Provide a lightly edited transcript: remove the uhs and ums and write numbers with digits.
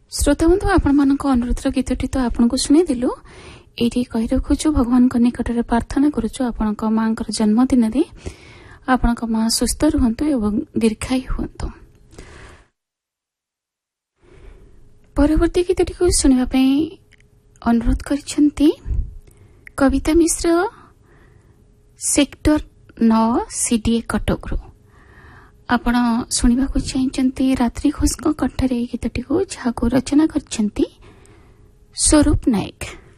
श्रोता बंधु आपण अनुरोध गीतटी तो आपन को शुणेदेलु ये कही रखुचु भगवान निकट में प्रार्थना करुचु आपण माँ जन्मदिन में आपण माँ सुस्थ रुहतु एवं दीर्घायु हुंतु। परवर्ती गीतटी को शुणा अनुरोध करिसेंती कविता मिश्र सेक्टर 9 सीडीए कटक आपण शुणा चाहिए रात्रि घोष कंठरे गीतटी को जहाँ रचना कर स्वरूप नायक।